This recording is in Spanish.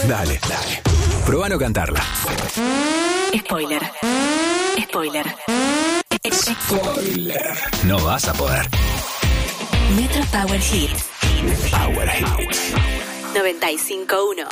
Dale. Probá no cantarla. Spoiler. No vas a poder. Metro Power Hits. Power Hits. 95.1.